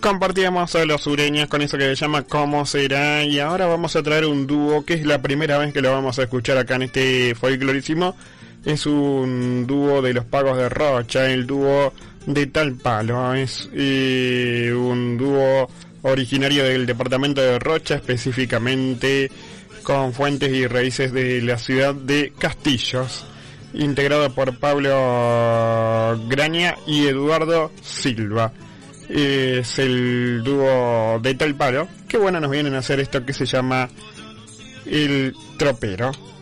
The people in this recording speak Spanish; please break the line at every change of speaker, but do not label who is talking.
compartíamos a los sureños con eso que se llama ¿Cómo será? Y ahora vamos a traer un dúo que es la primera vez que lo vamos a escuchar acá en este folclorísimo. Es un dúo de los Pagos de Rocha, el dúo de Tal Palo. Es un dúo originario del departamento de Rocha, específicamente con fuentes y raíces de la ciudad de Castillos, integrado por Pablo Graña y Eduardo Silva. Es el dúo de Tal Palo, que bueno, nos vienen a hacer esto que se llama El Tropero.